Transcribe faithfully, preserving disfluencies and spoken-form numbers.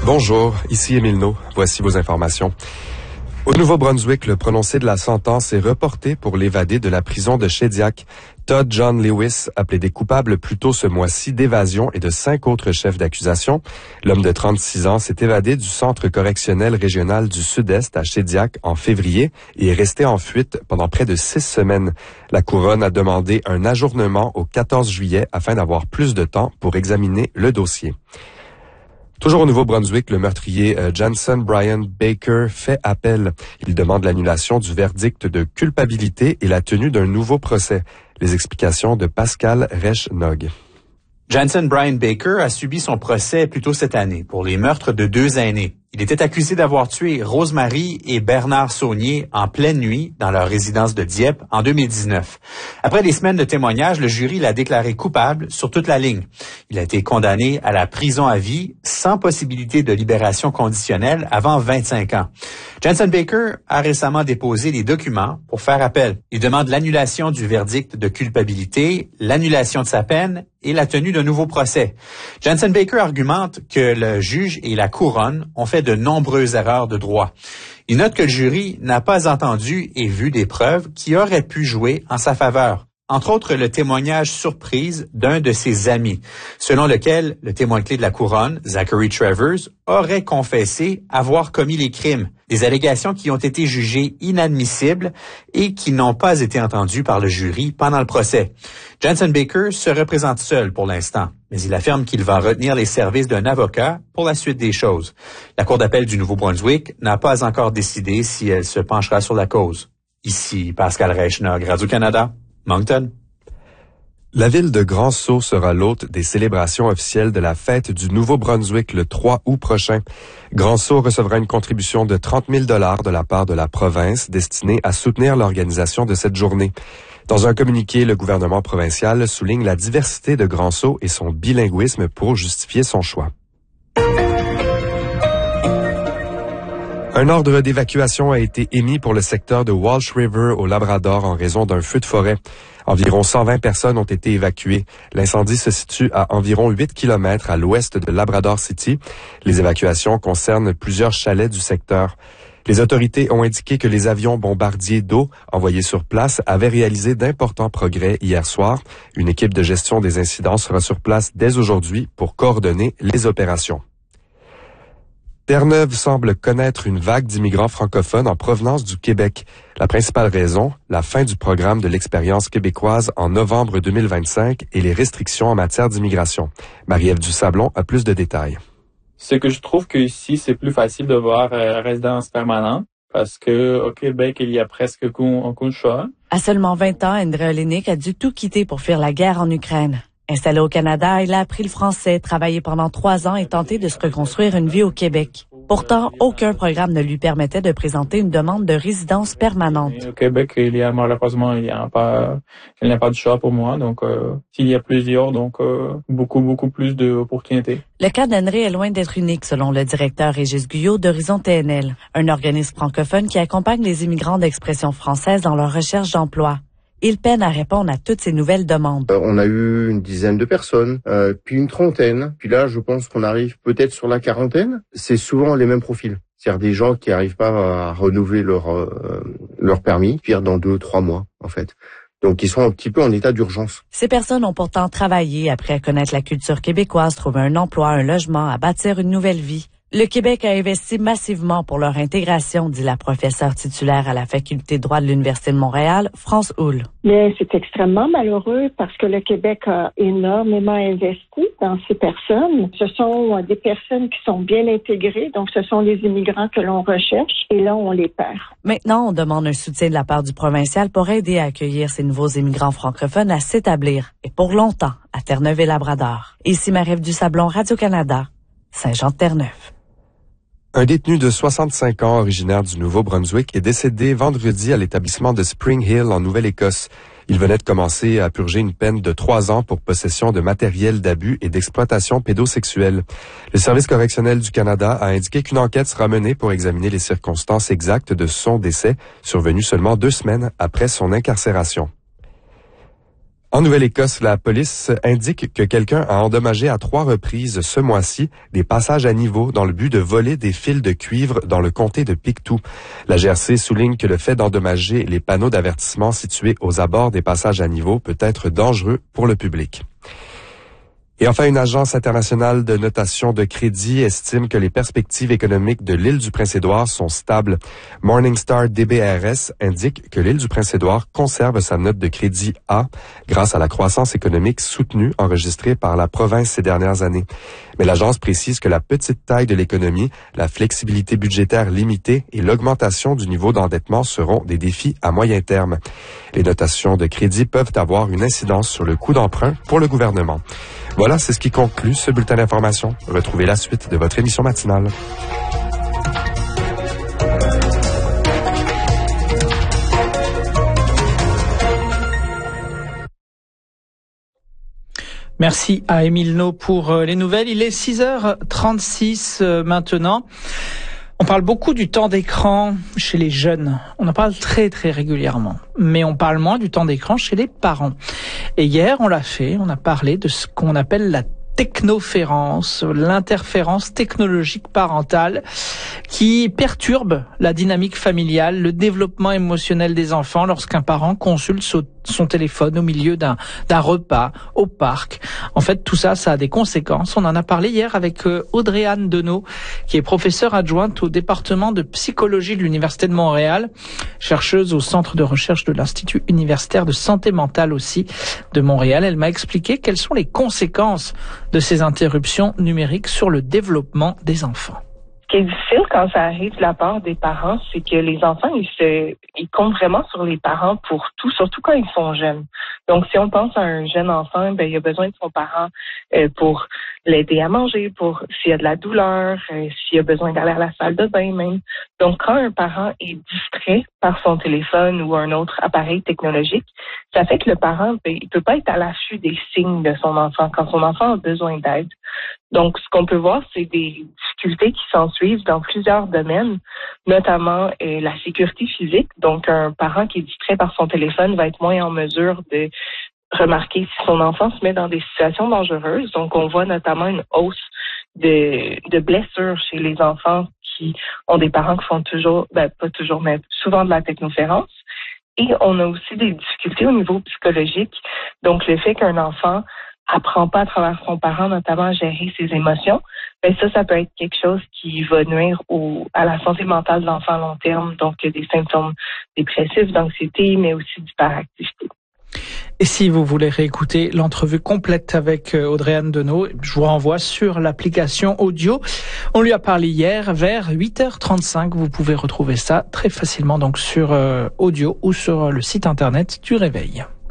Bonjour, ici Émile No. Voici vos informations. Au Nouveau-Brunswick, le prononcé de la sentence est reporté pour l'évadé de la prison de Shediac. Todd John Lewis a plaidé coupable plus tôt ce mois-ci d'évasion et de cinq autres chefs d'accusation. L'homme de trente-six ans s'est évadé du centre correctionnel régional du Sud-Est à Shediac en février et est resté en fuite pendant près de six semaines. La Couronne a demandé un ajournement au quatorze juillet afin d'avoir plus de temps pour examiner le dossier. Toujours au Nouveau-Brunswick, le meurtrier euh, Jansen Brian Baker fait appel. Il demande l'annulation du verdict de culpabilité et la tenue d'un nouveau procès. Les explications de Pascal Reich-Nog. Jansen Brian Baker a subi son procès plus tôt cette année pour les meurtres de deux aînés. Il était accusé d'avoir tué Rosemary et Bernard Saunier en pleine nuit dans leur résidence de Dieppe en deux mille dix-neuf. Après des semaines de témoignages, le jury l'a déclaré coupable sur toute la ligne. Il a été condamné à la prison à vie sans possibilité de libération conditionnelle avant vingt-cinq ans. Jansen Baker a récemment déposé des documents pour faire appel. Il demande l'annulation du verdict de culpabilité, l'annulation de sa peine et la tenue d'un nouveau procès. Jansen Baker argumente que le juge et la couronne ont fait de nombreuses erreurs de droit. Il note que le jury n'a pas entendu et vu des preuves qui auraient pu jouer en sa faveur. Entre autres, le témoignage surprise d'un de ses amis, selon lequel le témoin clé de la couronne, Zachary Travers, aurait confessé avoir commis les crimes. Des allégations qui ont été jugées inadmissibles et qui n'ont pas été entendues par le jury pendant le procès. Jansen Baker se représente seul pour l'instant, mais il affirme qu'il va retenir les services d'un avocat pour la suite des choses. La Cour d'appel du Nouveau-Brunswick n'a pas encore décidé si elle se penchera sur la cause. Ici Pascal Reich-Nog, Radio-Canada. Moncton. La ville de Grand-Sault sera l'hôte des célébrations officielles de la fête du Nouveau-Brunswick le trois août prochain. Grand-Sault recevra une contribution de trente mille dollars de la part de la province destinée à soutenir l'organisation de cette journée. Dans un communiqué, le gouvernement provincial souligne la diversité de Grand-Sault et son bilinguisme pour justifier son choix. Un ordre d'évacuation a été émis pour le secteur de Walsh River au Labrador en raison d'un feu de forêt. Environ cent vingt personnes ont été évacuées. L'incendie se situe à environ huit kilomètres à l'ouest de Labrador City. Les évacuations concernent plusieurs chalets du secteur. Les autorités ont indiqué que les avions bombardiers d'eau envoyés sur place avaient réalisé d'importants progrès hier soir. Une équipe de gestion des incidents sera sur place dès aujourd'hui pour coordonner les opérations. Terre-Neuve semble connaître une vague d'immigrants francophones en provenance du Québec. La principale raison, la fin du programme de l'expérience québécoise en novembre deux mille vingt-cinq et les restrictions en matière d'immigration. Marie-Ève Dusablon a plus de détails. Ce que je trouve que ici, c'est plus facile de voir euh, résidence permanente parce que au Québec, il y a presque aucun choix. À seulement vingt ans, André Olenek a dû tout quitter pour fuir la guerre en Ukraine. Installé au Canada, il a appris le français, travaillé pendant trois ans et tenté de se reconstruire une vie au Québec. Pourtant, aucun programme ne lui permettait de présenter une demande de résidence permanente. Au Québec, il y a malheureusement, il n'y a pas, il n'y a pas de choix pour moi. Donc, euh, s'il y a plusieurs, donc euh, beaucoup, beaucoup plus d'opportunités. Le cas d'André est loin d'être unique, selon le directeur Régis Guyot d'Horizon T N L, un organisme francophone qui accompagne les immigrants d'expression française dans leur recherche d'emploi. Il peine à répondre à toutes ces nouvelles demandes. Euh, on a eu une dizaine de personnes, euh, puis une trentaine. Puis là, je pense qu'on arrive peut-être sur la quarantaine. C'est souvent les mêmes profils. C'est-à-dire des gens qui n'arrivent pas à renouveler leur euh, leur permis, pire dans deux ou trois mois, en fait. Donc, ils sont un petit peu en état d'urgence. Ces personnes ont pourtant travaillé après connaître la culture québécoise, trouver un emploi, un logement, à bâtir une nouvelle vie. Le Québec a investi massivement pour leur intégration, dit la professeure titulaire à la faculté de droit de l'Université de Montréal, France Houle. Mais c'est extrêmement malheureux parce que le Québec a énormément investi dans ces personnes. Ce sont des personnes qui sont bien intégrées, donc ce sont les immigrants que l'on recherche et là, on les perd. Maintenant, on demande un soutien de la part du provincial pour aider à accueillir ces nouveaux immigrants francophones à s'établir, et pour longtemps, à Terre-Neuve et Labrador. Ici Marie-Ève Dusablon, Radio-Canada, Saint-Jean-de-Terre-Neuve. Un détenu de soixante-cinq ans, originaire du Nouveau-Brunswick, est décédé vendredi à l'établissement de Spring Hill en Nouvelle-Écosse. Il venait de commencer à purger une peine de trois ans pour possession de matériel d'abus et d'exploitation pédosexuelle. Le Service correctionnel du Canada a indiqué qu'une enquête sera menée pour examiner les circonstances exactes de son décès, survenu seulement deux semaines après son incarcération. En Nouvelle-Écosse, la police indique que quelqu'un a endommagé à trois reprises ce mois-ci des passages à niveau dans le but de voler des fils de cuivre dans le comté de Pictou. La G R C souligne que le fait d'endommager les panneaux d'avertissement situés aux abords des passages à niveau peut être dangereux pour le public. Et enfin, une agence internationale de notation de crédit estime que les perspectives économiques de l'île du Prince-Édouard sont stables. Morningstar D B R S indique que l'île du Prince-Édouard conserve sa note de crédit A grâce à la croissance économique soutenue enregistrée par la province ces dernières années. Mais l'agence précise que la petite taille de l'économie, la flexibilité budgétaire limitée et l'augmentation du niveau d'endettement seront des défis à moyen terme. Les notations de crédit peuvent avoir une incidence sur le coût d'emprunt pour le gouvernement. Voilà, c'est ce qui conclut ce bulletin d'information. Retrouvez la suite de votre émission matinale. Merci à Émile No pour les nouvelles. Il est six heures trente-six maintenant. On parle beaucoup du temps d'écran chez les jeunes. On en parle très très régulièrement. Mais on parle moins du temps d'écran chez les parents. Et hier, on l'a fait. On a parlé de ce qu'on appelle la technoférence, l'interférence technologique parentale qui perturbe la dynamique familiale, le développement émotionnel des enfants lorsqu'un parent consulte son téléphone au milieu d'un, d'un repas, au parc. En fait, tout ça, ça a des conséquences. On en a parlé hier avec Audrey-Anne Deneau, qui est professeure adjointe au département de psychologie de l'Université de Montréal, chercheuse au centre de recherche de l'Institut universitaire de santé mentale aussi de Montréal. Elle m'a expliqué quelles sont les conséquences de ces interruptions numériques sur le développement des enfants. Ce qui est difficile quand ça arrive de la part des parents, c'est que les enfants, ils se, ils comptent vraiment sur les parents pour tout, surtout quand ils sont jeunes. Donc, si on pense à un jeune enfant, ben, il a besoin de son parent euh, pour l'aider à manger, pour s'il y a de la douleur, euh, s'il a besoin d'aller à la salle de bain même. Donc, quand un parent est distrait par son téléphone ou un autre appareil technologique, ça fait que le parent, ben, il peut pas être à l'affût des signes de son enfant quand son enfant a besoin d'aide. Donc, ce qu'on peut voir, c'est des difficultés qui s'ensuivent dans plusieurs domaines, notamment euh, la sécurité physique. Donc, un parent qui est distrait par son téléphone va être moins en mesure de remarquer si son enfant se met dans des situations dangereuses. Donc, on voit notamment une hausse de, de blessures chez les enfants qui ont des parents qui font toujours, ben pas toujours, mais souvent de la technoférence. Et on a aussi des difficultés au niveau psychologique. Donc, le fait qu'un enfant apprend pas à travers son parent, notamment à gérer ses émotions, ben ça, ça peut être quelque chose qui va nuire au, à la santé mentale de l'enfant à long terme, donc des symptômes dépressifs, d'anxiété, mais aussi d'hyperactivité. Et si vous voulez réécouter l'entrevue complète avec Audrey-Anne Deneau, je vous renvoie sur l'application audio. On lui a parlé hier vers huit heures trente-cinq. Vous pouvez retrouver ça très facilement donc sur euh, audio ou sur le site internet du Réveil.